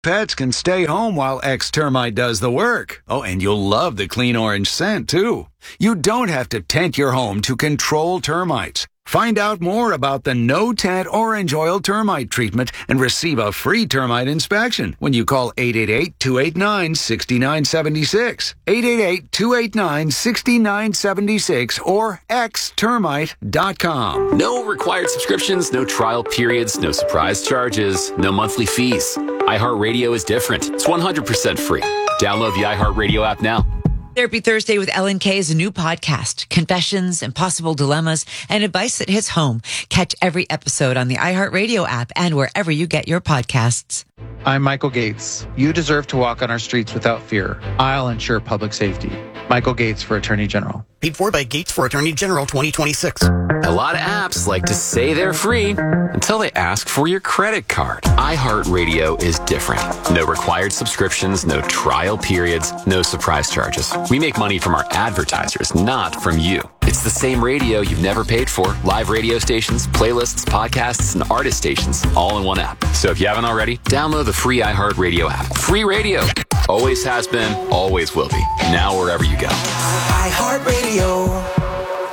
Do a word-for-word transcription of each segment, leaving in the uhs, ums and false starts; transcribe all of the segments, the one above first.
Pets can stay home while X-Termite does the work. Oh, and you'll love the clean orange scent, too. You don't have to tent your home to control termites. Find out more about the no-tent orange oil termite treatment and receive a free termite inspection when you call eight eight eight, two eight nine, six nine seven six, eight eight eight, two eight nine, six nine seven six, or x termite dot com. No required subscriptions, no trial periods, no surprise charges, no monthly fees. iHeartRadio is different. It's one hundred percent free. Download the iHeartRadio app now. Therapy Thursday with Ellen K is a new podcast. Confessions, impossible dilemmas, and advice that hits home. Catch every episode on the iHeartRadio app and wherever you get your podcasts. I'm Michael Gates. You deserve to walk on our streets without fear. I'll ensure public safety. Michael Gates for Attorney General. Paid for by Gates for Attorney General twenty twenty-six. A lot of apps like to say they're free until they ask for your credit card. iHeartRadio is different. No required subscriptions, no trial periods, no surprise charges. We make money from our advertisers, not from you. It's the same radio you've never paid for. Live radio stations, playlists, podcasts, and artist stations all in one app. So if you haven't already, download the free iHeartRadio app. Free radio. Always has been, always will be. Now wherever you go. iHeartRadio.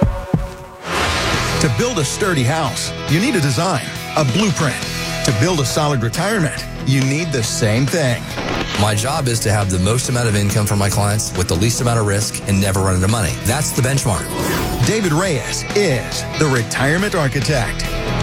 To build a sturdy house, you need a design, a blueprint. To build a solid retirement, you need the same thing. My job is to have the most amount of income for my clients with the least amount of risk and never run into money. That's the benchmark. David Reyes is the retirement architect.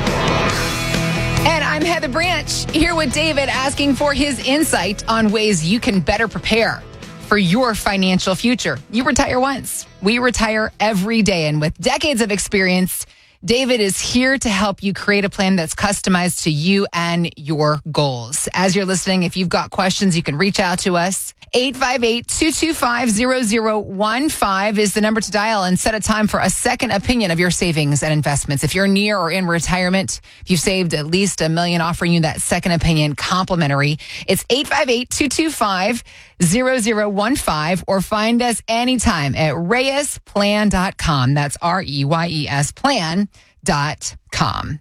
And I'm Heather Branch, here with David, asking for his insight on ways you can better prepare for your financial future. You retire once. We retire every day. And with decades of experience, David is here to help you create a plan that's customized to you and your goals. As you're listening, if you've got questions, you can reach out to us. eight five eight, two two five, zero zero one five is the number to dial and set a time for a second opinion of your savings and investments. If you're near or in retirement, if you've saved at least a million, offering you that second opinion complimentary. It's eight five eight, two two five, zero zero one five or find us anytime at reyes plan dot com. That's R E Y E S plan dot com.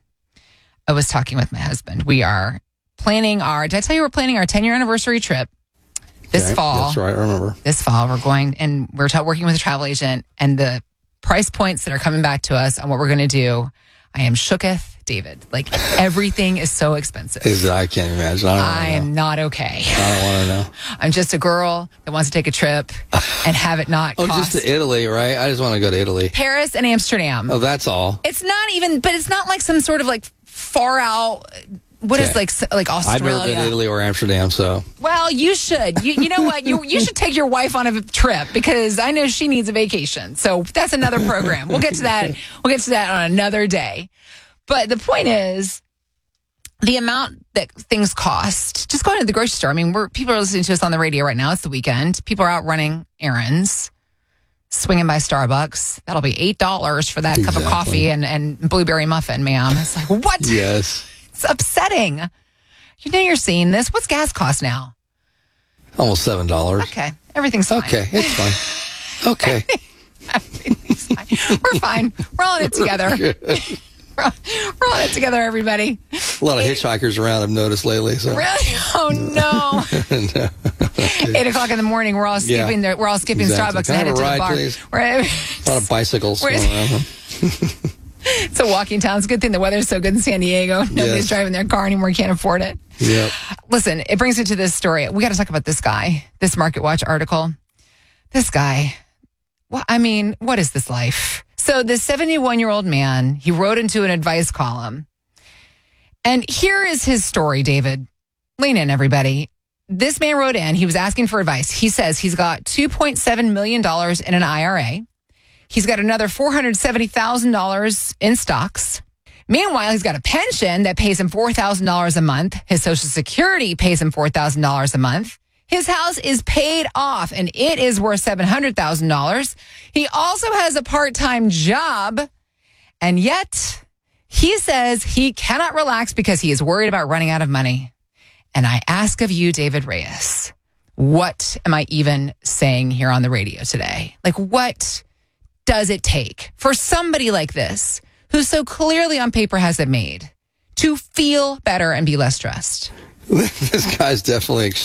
I was talking with my husband. We are planning our, did I tell you we're planning our ten-year anniversary trip this okay, fall? That's right, I remember. This fall, we're going, and we're t- working with a travel agent, and the price points that are coming back to us on what we're going to do, I am shooketh, David. Like, everything is so expensive. Is I can't imagine. I, don't I am know. not okay. I don't want to know. I'm just a girl that wants to take a trip and have it not oh, cost. just to Italy, right? I just want to go to Italy. Paris and Amsterdam. Oh, that's all. It's not even, but it's not like some sort of like far out. What okay. is like like Australia? I've never been to Italy or Amsterdam, so. Well, you should. You you know what? You you should take your wife on a trip because I know she needs a vacation. So that's another program. We'll get to that. We'll get to that on another day. But the point is, the amount that things cost. Just going to the grocery store. I mean, we're people are listening to us on the radio right now. It's the weekend. People are out running errands, swinging by Starbucks. That'll be eight dollars for that exactly. cup of coffee and and blueberry muffin, ma'am. It's like what? Yes. It's upsetting. You know you're seeing this. What's gas cost now? Almost seven dollars. Okay. Everything's fine. Okay. It's fine. Okay. Everything's fine. We're fine. We're all in it together. we're, all, we're all in it together, everybody. A lot of hitchhikers around I've noticed lately. So. Really? Oh, no. no. Okay. Eight o'clock in the morning, we're all skipping yeah. the, we're all skipping exactly. Starbucks and headed to ride, the bar. Please? We're, a lot of bicycles going around. It's a walking town. It's a good thing the weather's so good in San Diego. Nobody's yes. driving their car anymore. Can't afford it. Yep. Listen, it brings me to this story. We got to talk about this guy, this Market Watch article. This guy, well, I mean, what is this life? So this seventy-one-year-old man, he wrote into an advice column. And here is his story, David. Lean in, everybody. This man wrote in. He was asking for advice. He says he's got two point seven million dollars in an I R A. He's got another four hundred seventy thousand dollars in stocks. Meanwhile, he's got a pension that pays him four thousand dollars a month. His Social Security pays him four thousand dollars a month. His house is paid off, and it is worth seven hundred thousand dollars. He also has a part-time job, and yet he says he cannot relax because he is worried about running out of money. And I ask of you, David Reyes, what am I even saying here on the radio today? Like, what does it take for somebody like this, who so clearly on paper has it made, to feel better and be less stressed? This guy's definitely